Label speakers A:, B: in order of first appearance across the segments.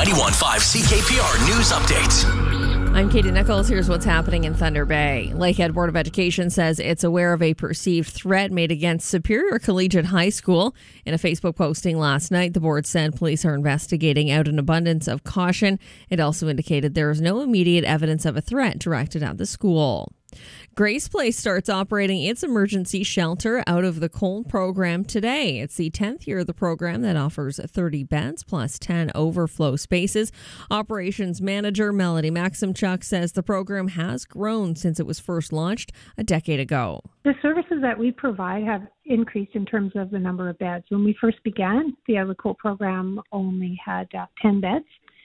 A: 91.5 CKPR News Updates.
B: I'm Katie Nichols. Here's what's happening in Thunder Bay. Lakehead Board of Education says it's aware of a perceived threat made against Superior Collegiate High School. In a Facebook posting last night, the board said police are investigating out an abundance of caution. It also indicated there is no immediate evidence of a threat directed at the school. Grace Place starts operating its emergency shelter out of the Cold program today. It's the 10th year of the program that offers 30 beds plus 10 overflow spaces. Operations manager Melody Maximchuk says the program has grown since it was first launched a decade ago.
C: The services that we provide have increased in terms of the number of beds. When we first began, the Out of the Cold program only had 10 beds.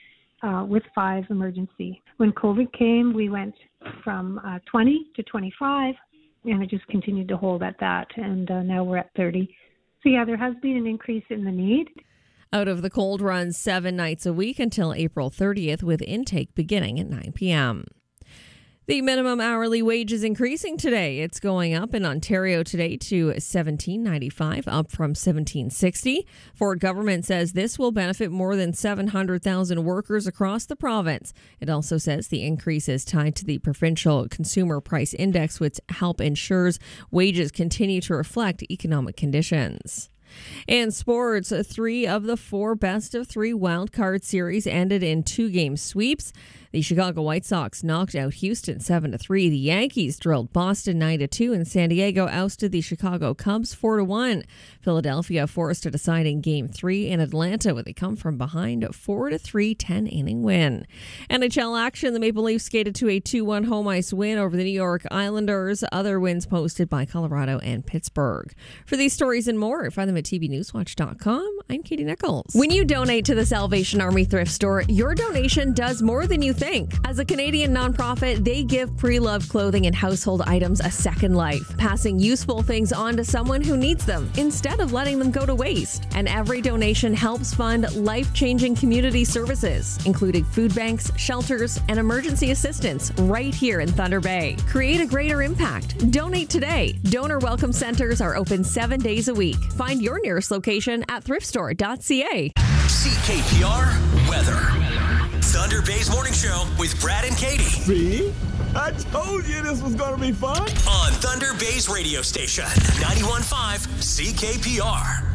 C: With 5 emergency. When COVID came, we went from 20 to 25, and it just continued to hold at that, and now we're at 30. So yeah, there has been an increase in the need.
B: Out of the Cold runs 7 nights a week until April 30th, with intake beginning at 9 p.m. The minimum hourly wage is increasing today. It's going up in Ontario today to $17.95, up from $17.60. Ford government says this will benefit more than 700,000 workers across the province. It also says the increase is tied to the provincial consumer price index, which help ensures wages continue to reflect economic conditions. In sports, 3 of the 4 best-of-3 wildcard series ended in 2-game sweeps. The Chicago White Sox knocked out Houston 7-3. The Yankees drilled Boston 9-2, and San Diego ousted the Chicago Cubs 4-1. Philadelphia forced a deciding Game 3 in Atlanta with a come-from-behind 4-3 10-inning win. NHL action, the Maple Leafs skated to a 2-1 home ice win over the New York Islanders. Other wins posted by Colorado and Pittsburgh. For these stories and more, find them at tvnewswatch.com. I'm Katie Nichols. When you donate to the Salvation Army Thrift Store, your donation does more than you think. As a Canadian nonprofit, they give pre-loved clothing and household items a second life, passing useful things on to someone who needs them instead of letting them go to waste. And every donation helps fund life-changing community services, including food banks, shelters, and emergency assistance right here in Thunder Bay. Create a greater impact. Donate today. Donor welcome centers are open 7 days a week. Find your nearest location at thriftstore.ca.
A: CKPR weather. Thunder Bay's morning show with Brad and Katie.
D: See? I told you this was going to be fun.
A: On Thunder Bay's radio station, 91.5 CKPR.